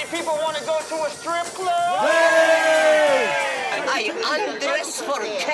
many people want to go to a strip club? I undress for